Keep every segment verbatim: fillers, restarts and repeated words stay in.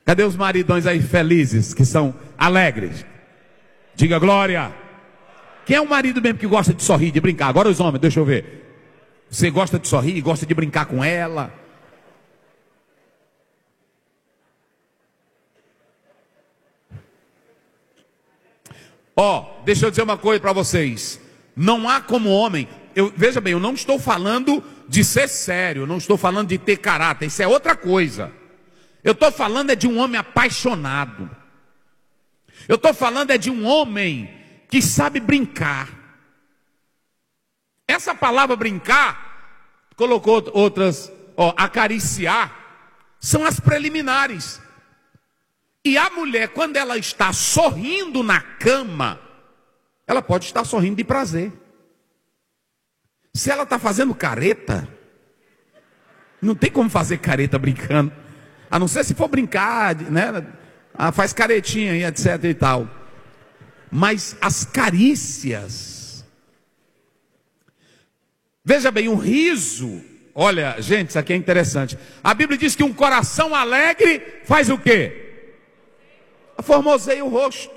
Cadê os maridões aí felizes, que são alegres? Diga glória. Quem é o marido mesmo que gosta de sorrir, de brincar? Agora os homens, deixa eu ver. Você gosta de sorrir, gosta de brincar com ela? Ó, oh, deixa eu dizer uma coisa para vocês. Não há como homem, eu, veja bem, eu não estou falando de ser sério, eu não estou falando de ter caráter, isso é outra coisa. Eu estou falando é de um homem apaixonado. Eu estou falando é de um homem que sabe brincar. Essa palavra brincar, colocou outras, ó, acariciar, são as preliminares. E a mulher, quando ela está sorrindo na cama, ela pode estar sorrindo de prazer. Se ela está fazendo careta, não tem como fazer careta brincando. A não ser se for brincar, né? Ah, faz caretinha e etc e tal. Mas as carícias. Veja bem, um riso. Olha, gente, isso aqui é interessante. A Bíblia diz que um coração alegre faz o quê? Formoseia o rosto.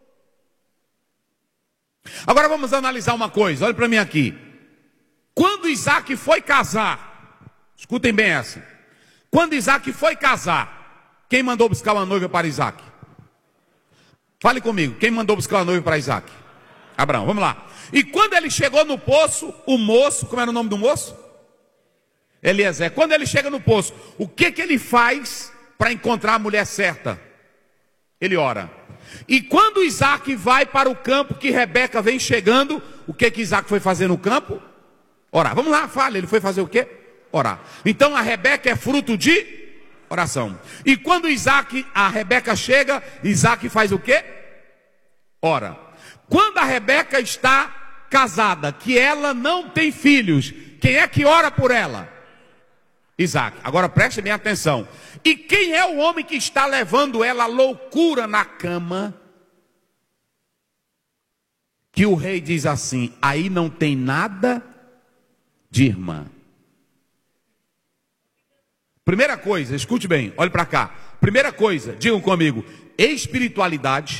Agora vamos analisar uma coisa, olha para mim aqui. Quando Isaac foi casar, escutem bem essa. Quando Isaac foi casar, quem mandou buscar uma noiva para Isaac? Fale comigo, quem mandou buscar uma noiva para Isaac? Abraão, vamos lá. E quando ele chegou no poço, o moço, como era o nome do moço? Eliezer. Quando ele chega no poço, o que que ele faz para encontrar a mulher certa? Ele ora. E quando Isaac vai para o campo, que Rebeca vem chegando, o que que Isaac foi fazer no campo? Orar. Vamos lá, fala, ele foi fazer o quê? Orar. Então a Rebeca é fruto de oração. E quando Isaac, a Rebeca chega, Isaac faz o quê? Ora. Quando a Rebeca está casada, que ela não tem filhos, quem é que ora por ela? Isaac. Agora preste bem atenção. E quem é o homem que está levando ela à loucura na cama? Que o rei diz assim: aí não tem nada de irmã. Primeira coisa, escute bem, olhe para cá. Primeira coisa, digam comigo: espiritualidade,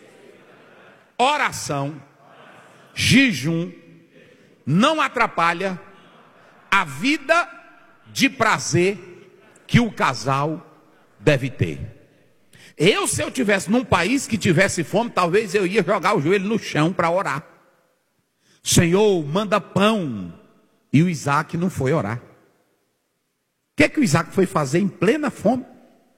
oração, jejum, não atrapalha a vida de prazer que o casal deve ter. Eu, se eu tivesse num país que tivesse fome, talvez eu ia jogar o joelho no chão para orar. Senhor, manda pão. E o Isaac não foi orar. O que é que o Isaac foi fazer em plena fome?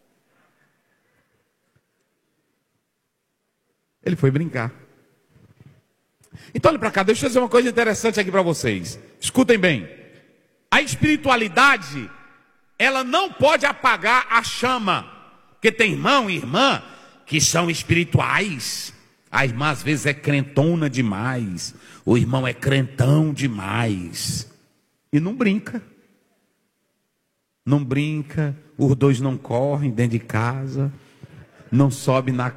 Ele foi brincar. Então olha para cá, deixa eu dizer uma coisa interessante aqui para vocês. Escutem bem. A espiritualidade, ela não pode apagar a chama. Porque tem irmão e irmã que são espirituais. A irmã às vezes é crentona demais. O irmão é crentão demais. E não brinca. Não brinca. Os dois não correm dentro de casa. Não sobe na